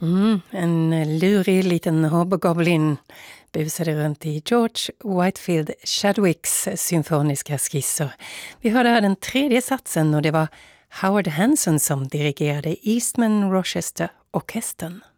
En lurig liten hobgoblin busade runt i George Whitefield Chadwicks symfoniska skisser. Vi hörde här den tredje satsen och det var Howard Hanson som dirigerade Eastman Rochester Orkestern.